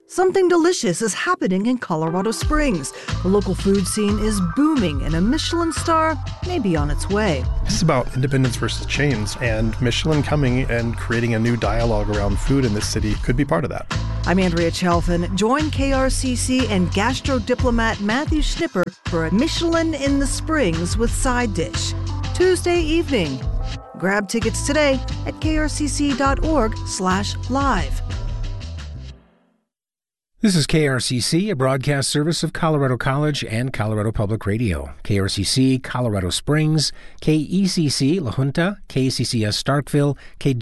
Something delicious is happening in Colorado Springs. The local food scene is booming, and a Michelin star may be on its way. This is about independence versus chains, and Michelin coming and creating a new dialogue around food in this city could be part of that. I'm Andrea Chalfin. Join KRCC and gastro diplomat Matthew Schnipper for a Michelin in the Springs with Side Dish, Tuesday evening. Grab tickets today at krcc.org/live. This is KRCC, a broadcast service of Colorado College and Colorado Public Radio. KRCC, Colorado Springs, KECC, La Junta, KCCS Starkville,